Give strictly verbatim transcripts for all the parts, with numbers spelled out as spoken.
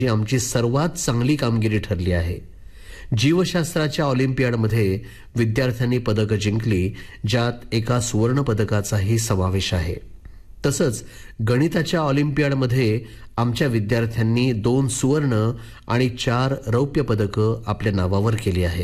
ही आमची सर्वात चांगली कामगिरी ठरली आहे। जीवशास्त्राच्या ऑलिम्पियाडमध्ये विद्यार्थ्यांनी पदक जिंकली, ज्यात एका सुवर्ण पदकाचाही समावेश आहे। तसंच गणिताच्या ऑलिम्पियाडमध्ये आमच्या विद्यार्थ्यांनी दोन सुवर्ण आणि चार रौप्य पदकं आपल्या नावावर केली आहेत।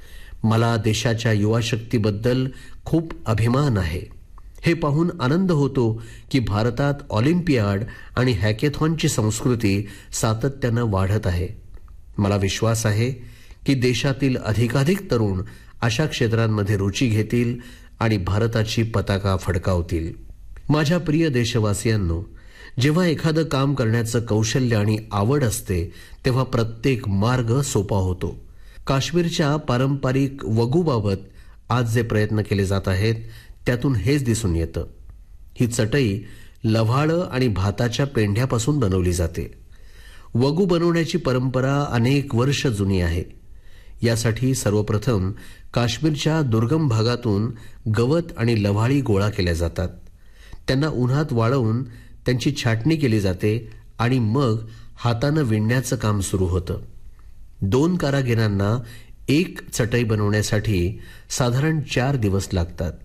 मला देशाच्या युवा शक्तीबद्दल खूप अभिमान आहे। हे पाहून आनंद होतो की भारतात ऑलिम्पियाड आणि हॅकेथॉनची संस्कृती सातत्याने वाढत आहे। मला विश्वास आहे की देशातील अधिकाधिक तरुण अशा क्षेत्रांमध्ये रुची घेतील आणि भारताची पताका फडकावतील। माझ्या प्रिय देशवासियांनो, जेव्हा एखादं काम करण्याचं कौशल्य आणि आवड असते तेव्हा प्रत्येक मार्ग सोपा होतो। काश्मीरच्या पारंपरिक वगूबाबत आज जे प्रयत्न केले जात आहेत त्यातून हेच दिसून येतं। ही चटई लव्हाळं आणि भाताच्या पेंढ्यापासून बनवली जाते। वगू बनवण्याची परंपरा अनेक वर्ष जुनी आहे। यासाठी सर्वप्रथम काश्मीरच्या दुर्गम भागातून गवत आणि लव्हाळी गोळा केल्या जातात। त्यांना उन्हात वाळवून त्यांची छाटणी केली जाते आणि मग हाताने विणण्याचं काम सुरू होतं। दोन कारागिरांना एक चटई बनवण्यासाठी साधारण चार दिवस लागतात।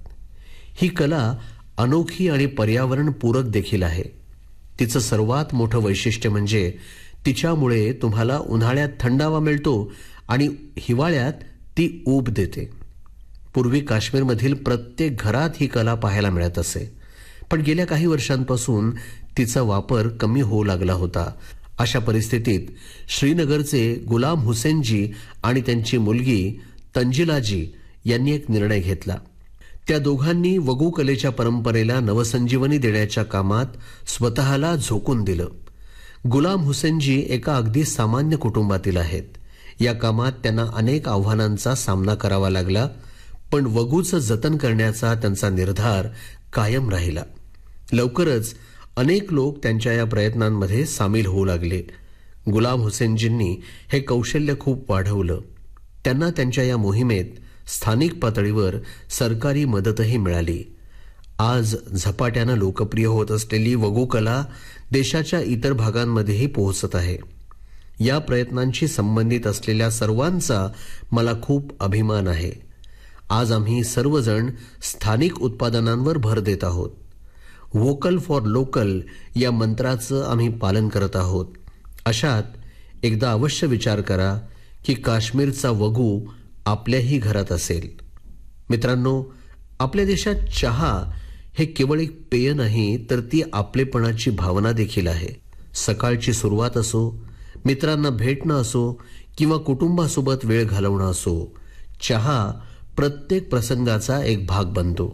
ही कला अनोखी आणि पर्यावरणपूरक देखील आहे। तिचं सर्वात मोठं वैशिष्ट्य म्हणजे तिच्यामुळे तुम्हाला उन्हाळ्यात थंडावा मिळतो आणि हिवाळ्यात ती ऊब देते। पूर्वी काश्मीरमधील प्रत्येक घरात ही कला पाहायला मिळत असे, पण गेल्या काही वर्षांपासून तिचा वापर कमी होऊ लागला होता। अशा परिस्थितीत श्रीनगरचे गुलाम हुसेनजी आणि त्यांची मुलगी तंजिलाजी यांनी एक निर्णय घेतला। त्या दोघांनी वगू कलेच्या परंपरेला नवसंजीवनी देण्याच्या कामात स्वतःला झोकून दिलं। गुलाम हुसेनजी एका अगदी सामान्य कुटुंबातील आहेत। या कामात त्यांना अनेक आव्हानांचा सामना करावा लागला, पण वगूचं जतन करण्याचा त्यांचा निर्धार कायम राहिला। लवकरच अनेक लोक त्यांच्या या प्रयत्नांमध्ये सामील होऊ लागले। गुलाम हुसेनजींनी हे कौशल्य खूप वाढवलं। त्यांना त्यांच्या या मोहिमेत स्थानिक पातळीवर सरकारी मदतही मिळाली। आज झपाट्यानं लोकप्रिय होत असलेली वगू कला देशाच्या इतर भागांमध्येही पोहोचत आहे। या प्रयत्नांशी संबंधित असलेल्या सर्वांचा मला खूप अभिमान आहे। आज आम्ही सर्वजण स्थानिक उत्पादनांवर भर देत आहोत। व्होकल फॉर लोकल या मंत्राचं आम्ही पालन करत आहोत। अशात एकदा अवश्य विचार करा की काश्मीरचा वगू आपल्याही घरात असेल। मित्रांनो, आपल्या देशात चहा हे केवळ एक पेय नाही, तर ती आपलेपणाची भावना देखील आहे। सकाळची सुरुवात असो, मित्रांना भेटणं असो किंवा कुटुंबासोबत वेळ घालवणं असो, चहा प्रत्येक प्रसंगाचा एक भाग बनतो।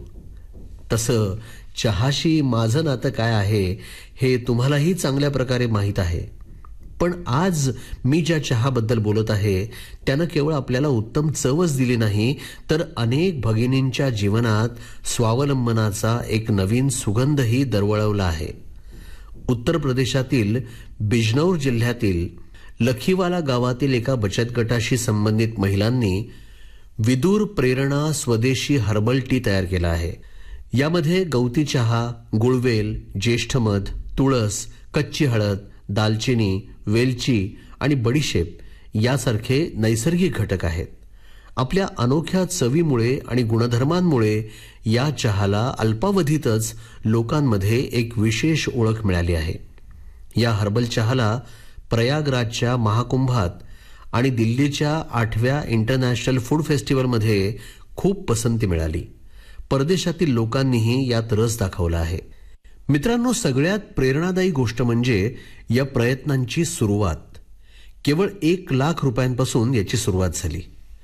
तसं चहाशी माझं नातं काय आहे हे तुम्हालाही चांगल्या प्रकारे माहीत आहे। पण आज मी ज्या चहाबद्दल बोलत आहे त्यानं केवळ आपल्याला उत्तम चवच दिली नाही, तर अनेक भगिनींच्या जीवनात स्वावलंबनाचा एक नवीन सुगंधही दरवळवला आहे। उत्तर प्रदेशातील बिजनौर जिल्ह्यातील लखीवाला गावातील एका बचत गटाशी संबंधित महिलांनी विदुर प्रेरणा स्वदेशी हर्बल टी तयार केला आहे। यामध्ये गवती चहा, गुळवेल, ज्येष्ठ मध, तुळस, कच्ची हळद, दालचिनी, वेलची आणि बडीशेप यासारखे नैसर्गिक घटक आहेत। आपल्या अनोख्या चवीमुळे आणि गुणधर्मांमुळे या चहाला अल्पावधीतच लोकांमध्ये एक विशेष ओळख मिळाली आहे। या हर्बल चहाला प्रयागराजच्या महाकुंभात आणि दिल्लीच्या आठव्या इंटरनॅशनल फूड फेस्टिवलमध्ये खूप पसंती मिळाली। परदेशातील लोकांनीही यात रस दाखवला आहे। मित्रांनो, सगळ्यात प्रेरणादायी गोष्ट म्हणजे या प्रयत्नांची सुरुवात। केवळ एक लाख रुपयांपासून याची सुरुवात झाली।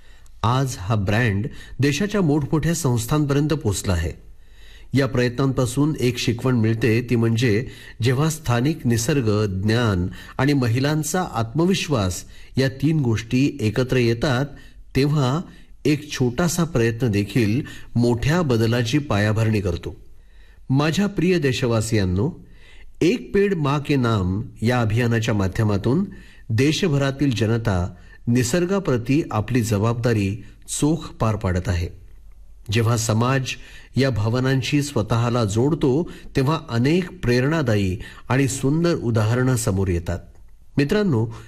आज हा ब्रँड देशाच्या मोठमोठ्या संस्थांपर्यंत पोहोचला आहे। या प्रयत्नांपासून एक शिकवण मिळते, ती म्हणजे जेव्हा स्थानिक निसर्ग, ज्ञान आणि महिलांचा आत्मविश्वास या तीन गोष्टी एकत्र येतात तेव्हा एक छोटासा प्रयत्न देखील मोठ्या बदलाची पायाभरणी करतो। माझ्या प्रिय देशवासियांनो, एक पेड़ मां के नाम या अभियानाच्या माध्यमातून देशभरातील जनता निसर्गाप्रती आपली जबाबदारी चोख पार पाडत आहे। जेव्हा समाज या भावनांशी स्वतःला जोडतो तेव्हा अनेक प्रेरणादायी आणि सुंदर उदाहरणे समोर येतात। मित्रांनो,